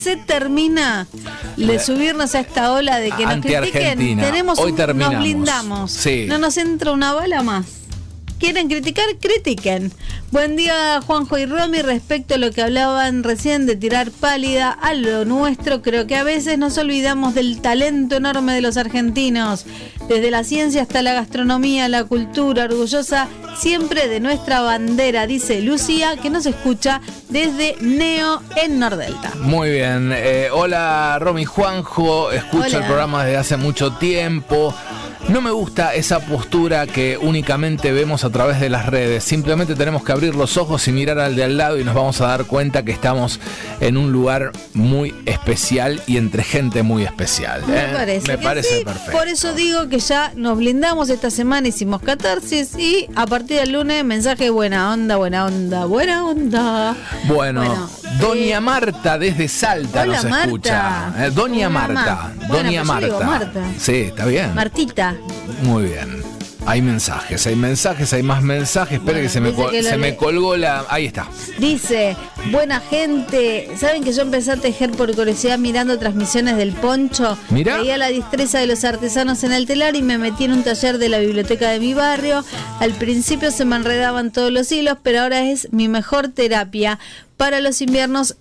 Se termina de subirnos a esta ola de que nos critiquen. Tenemos Hoy terminamos. Nos blindamos. Sí. No nos entra una bala más. ¿Quieren criticar? Critiquen. Buen día, Juanjo y Romy. Respecto a lo que hablaban recién de tirar pálida a lo nuestro, creo que a veces nos olvidamos del talento enorme de los argentinos. Desde la ciencia hasta la gastronomía, la cultura, orgullosa siempre de nuestra bandera, dice Lucía, que nos escucha desde Neo en Nordelta. Muy bien. Hola, Romy, Juanjo. Escucho el programa desde hace mucho tiempo. No me gusta esa postura que únicamente vemos a través de las redes. Simplemente tenemos que abrir los ojos y mirar al de al lado y nos vamos a dar cuenta que estamos en un lugar muy especial y entre gente muy especial. Me parece sí, perfecto. Por eso digo que ya nos blindamos esta semana, hicimos catarsis y a partir del lunes mensaje buena onda, buena onda, buena onda. Bueno, Doña Marta desde Salta nos escucha. Doña Marta. Doña Marta. Yo digo Marta. Sí, está bien. Martita. Muy bien. Hay mensajes, hay más mensajes. Espere que se me colgó la... Ahí está. Dice, buena gente. ¿Saben que yo empecé a tejer por curiosidad mirando transmisiones del Poncho? Mirá. Veía la destreza de los artesanos en el telar y me metí en un taller de la biblioteca de mi barrio. Al principio se me enredaban todos los hilos, pero ahora es mi mejor terapia para los inviernos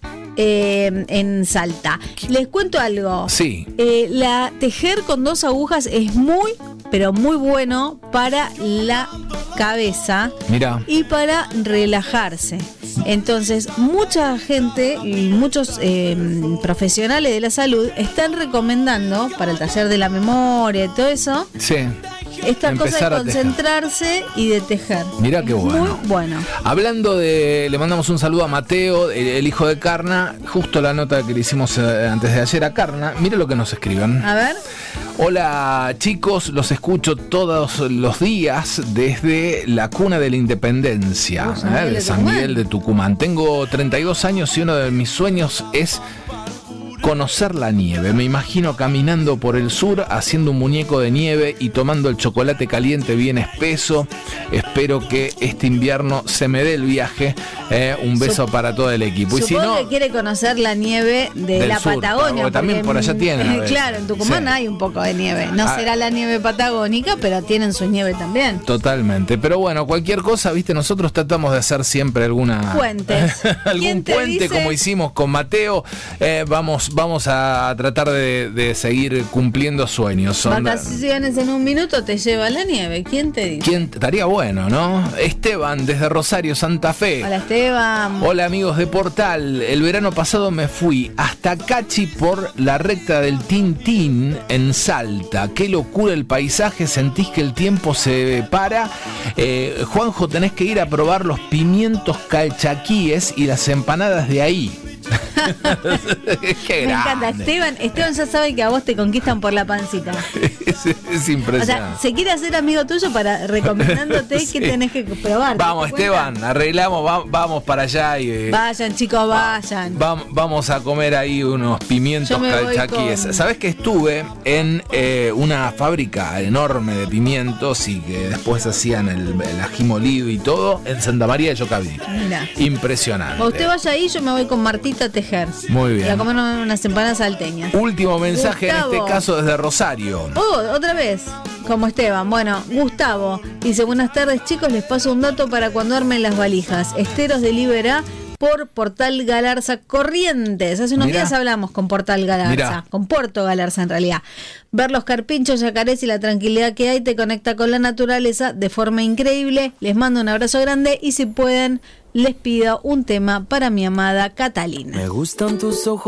en Salta. Les cuento algo. Sí. La tejer con 2 agujas es muy, pero muy bueno para la cabeza. Mirá. Y para relajarse. Entonces, mucha gente y muchos profesionales de la salud están recomendando para el taller de la memoria y todo eso. Sí. Esta cosa de concentrarse y de tejer. Mirá qué bueno. Muy bueno. Hablando de... Le mandamos un saludo a Mateo, el hijo de Carna. Justo la nota que le hicimos antes de ayer a Carna. Mira lo que nos escriben. A ver. Hola chicos, los escucho todos los días desde la cuna de la Independencia, de San Miguel de Tucumán. Tengo 32 años y uno de mis sueños es conocer la nieve. Me imagino caminando por el sur, haciendo un muñeco de nieve y tomando el chocolate caliente bien espeso. Espero que este invierno se me dé el viaje. Un beso para todo el equipo. Supongo y si no, que quiere conocer la nieve de la sur, Patagonia. También por allá tienen. Claro, en Tucumán hay un poco de nieve. No será la nieve patagónica, pero tienen su nieve también. Totalmente. Pero bueno, cualquier cosa, viste, nosotros tratamos de hacer siempre alguna... Puentes. algún puente, como hicimos con Mateo. Vamos a tratar de seguir cumpliendo sueños. Vacaciones en un minuto te lleva la nieve. ¿Quién te dice? Estaría bueno, ¿no? Esteban, desde Rosario, Santa Fe. Hola, Esteban. Hola, amigos de Portal. El verano pasado me fui hasta Cachi por la recta del Tintín en Salta. Qué locura el paisaje. Sentís que el tiempo se para. Juanjo, tenés que ir a probar los pimientos calchaquíes y las empanadas de ahí. Qué me encanta, Esteban ya sabe que a vos te conquistan por la pancita. Es impresionante. O sea, se quiere hacer amigo tuyo para recomendándote que tenés que probar. Vamos, Esteban, arreglamos, vamos para allá y vayan, chicos, vayan. Vamos a comer ahí unos pimientos calchaquíes. ¿Sabés que estuve en una fábrica enorme de pimientos y que después hacían el ají molido y todo en Santa María de Yocaví? Mirá. Impresionante. Usted vaya ahí, yo me voy con Martita a tejer. Muy bien. Y a comer unas empanadas salteñas. Último mensaje, Gustavo. en este caso desde Rosario. Otra vez, como Esteban. Bueno, Gustavo dice, buenas tardes chicos, les paso un dato para cuando armen las valijas. Esteros de Liberá por Portal Galarza Corrientes. Hace unos días hablamos con Portal Galarza, con Puerto Galarza en realidad. Ver los carpinchos, yacarés y la tranquilidad que hay te conecta con la naturaleza de forma increíble. Les mando un abrazo grande y si pueden, les pido un tema para mi amada Catalina. Me gustan tus ojos.